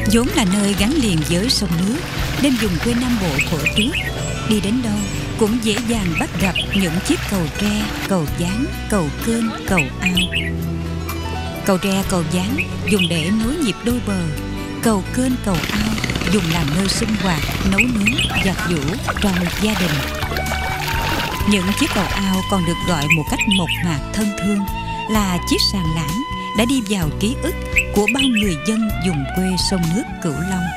vốn là nơi gắn liền với sông nước, nên vùng quê Nam Bộ thuở trước, đi đến đâu cũng dễ dàng bắt gặp những chiếc cầu tre, cầu ván, cầu kênh, cầu ao. Cầu tre, cầu ván dùng để nối nhịp đôi bờ, cầu kênh, cầu ao dùng làm nơi sinh hoạt, nấu nướng, giặt giũ trong gia đình. Những chiếc cầu ao còn được gọi một cách mộc mạc thân thương là chiếc sàn lãng, đã đi vào ký ức của bao người dân vùng quê sông nước Cửu Long.